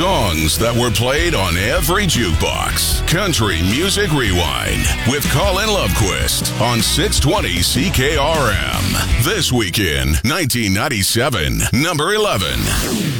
songs that were played on every jukebox. Country Music Rewind with Colin Lovequist on 620 CKRM. This weekend, 1997, number 11.